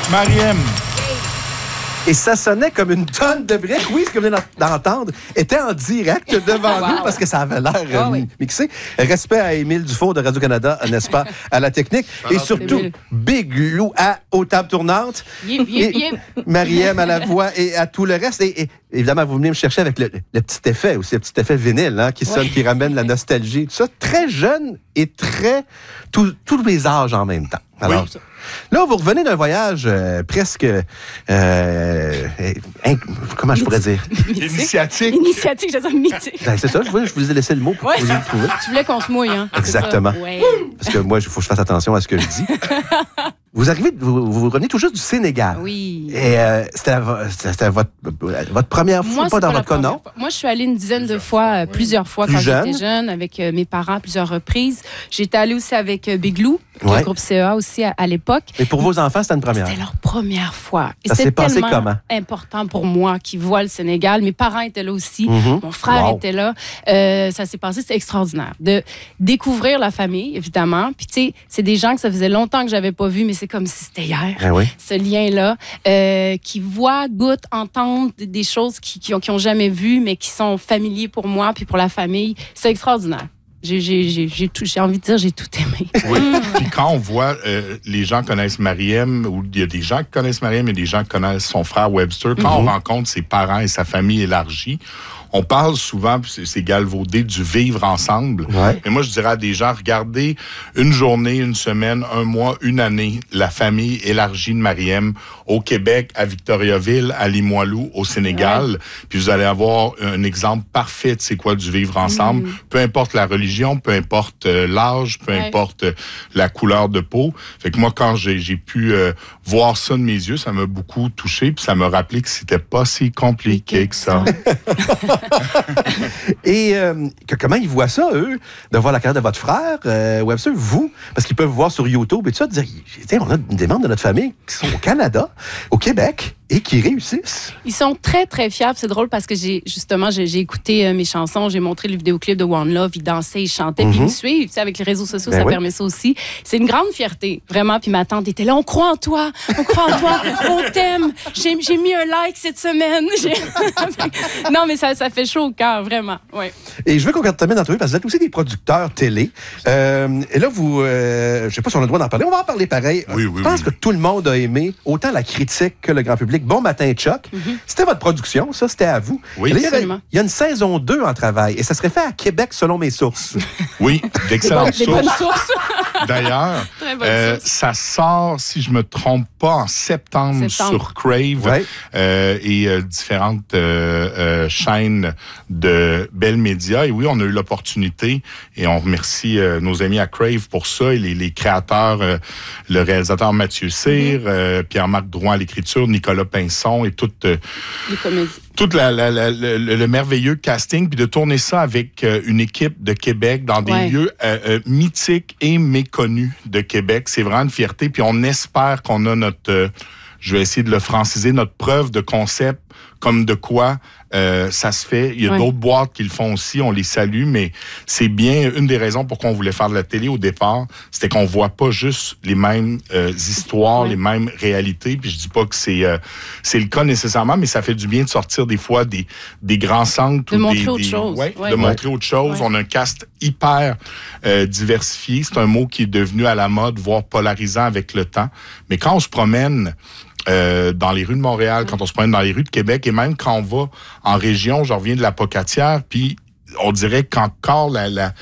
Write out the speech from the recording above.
Mariem. Et ça sonnait comme une tonne de briques. Oui, ce que vous venez d'entendre était en direct devant nous parce que ça avait l'air mixé. Respect à Émile Dufault de Radio-Canada, n'est-ce pas, à la technique. Et surtout, Big Lou aux tables tournantes. Et Mariem à la voix et à tout le reste. Et évidemment, vous venez me chercher avec le petit effet aussi, le petit effet vinyle qui sonne, qui ramène la nostalgie. Tout ça, très jeune et très... tous les âges en même temps. Alors, là, vous revenez d'un voyage presque... comment je pourrais dire? Initiatique. Initiatique, je veux dire mythique. Ben, c'est ça, je vous ai laissé le mot pour que vous le trouviez. Tu voulais qu'on se mouille, hein? Exactement. Ouais. Parce que moi, il faut que je fasse attention à ce que je dis. Vous revenez tout juste du Sénégal. Oui. Et c'était votre première fois, pas dans votre cas, non? Moi, je suis allée une dizaine de fois, plusieurs fois quand j'étais jeune, avec mes parents à plusieurs reprises. J'étais allée aussi avec Big Lou, le groupe CEA aussi à l'époque. Et pour vos enfants, c'était une première? C'était leur première fois. Et ça s'est passé tellement comment? Important pour moi qui voient le Sénégal. Mes parents étaient là aussi. Mon frère était là. Ça s'est passé, c'était extraordinaire. De découvrir la famille, évidemment. Puis, tu sais, c'est des gens que ça faisait longtemps que j'avais pas vus, mais c'est comme si c'était hier. Ce lien-là, qui voient, goûtent, entendent des choses qu'ils n'ont jamais vues, mais qui sont familiers pour moi puis pour la famille. C'est extraordinaire. J'ai envie de dire, j'ai tout aimé. Oui. Puis quand on voit, les gens connaissent Mariem, ou il y a des gens qui connaissent Mariem et des gens qui connaissent son frère Webster, quand on rencontre ses parents et sa famille élargie, on parle souvent, puis c'est galvaudé, du vivre ensemble. Et moi, je dirais à des gens, regardez une journée, une semaine, un mois, une année, la famille élargie de Mariem au Québec, à Victoriaville, à Limoilou, au Sénégal. Puis vous allez avoir un exemple parfait de c'est quoi du vivre ensemble. Peu importe la religion, peu importe l'âge, peu importe la couleur de peau. Fait que moi, quand j'ai pu voir ça de mes yeux, ça m'a beaucoup touché, puis ça m'a rappelé que c'était pas si compliqué que ça. Et comment ils voient ça, eux, de voir la carrière de votre frère, Webster, vous, parce qu'ils peuvent voir sur YouTube et tout ça, dire, on a des membres de notre famille qui sont au Canada, au Québec, et qui réussissent. Ils sont très, très fiables. C'est drôle parce que j'ai écouté mes chansons, j'ai montré le vidéoclip de One Love, ils dansaient, ils chantaient, puis ils me suivent. Tu sais, avec les réseaux sociaux, ça permet ça aussi. C'est une grande fierté, vraiment. Puis ma tante était là, on croit en toi, on t'aime. J'ai mis un like cette semaine. Non, mais ça fait chaud au cœur, vraiment. Ouais. Et je veux qu'on termine d'entrevue parce que vous êtes aussi des producteurs télé. Et là, vous, je sais pas si on a le droit d'en parler, on va en parler pareil. Je pense que tout le monde a aimé, autant la critique que le grand public. Bon matin, Chuck. C'était votre production, ça, c'était à vous. Oui, là, il y a une saison 2 en travail et ça serait fait à Québec, selon mes sources. Oui, d'excellentes sources. Des bonnes sources. D'ailleurs, ça sort, si je me trompe pas, en septembre. Sur Crave et différentes chaînes de Bell Media. Et oui, on a eu l'opportunité et on remercie nos amis à Crave pour ça et les créateurs, le réalisateur Mathieu Cyr, Pierre-Marc Drouin à l'écriture, Nicolas Pinson et toute le merveilleux casting, puis de tourner ça avec une équipe de Québec dans des lieux mythiques et méconnus de Québec. C'est vraiment une fierté, puis on espère qu'on a notre... je vais essayer de le franciser, notre preuve de concept, comme de quoi ça se fait. Il y a d'autres boîtes qui le font aussi, on les salue, mais c'est bien une des raisons pourquoi on voulait faire de la télé au départ, c'était qu'on voit pas juste les mêmes histoires, les mêmes réalités, puis je dis pas que c'est le cas nécessairement, mais ça fait du bien de sortir des fois des grands centres. De montrer autre chose. De montrer autre chose. On a un cast hyper diversifié. C'est un mot qui est devenu à la mode, voire polarisant avec le temps. Mais quand on se promène dans les rues de Montréal, quand on se promène dans les rues de Québec, et même quand on va en région, je reviens de la Pocatière, puis on dirait qu'encore